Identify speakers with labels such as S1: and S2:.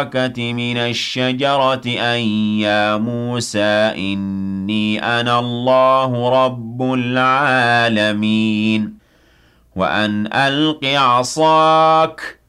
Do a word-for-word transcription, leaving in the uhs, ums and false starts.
S1: مِنَ الشَّجَرَةِ أَن يَا مُوسَىٰ إِنِّي أَنَا اللَّهُ رَبُّ الْعَالَمِينَ وَأَنْ أَلْقِ عَصَاكَ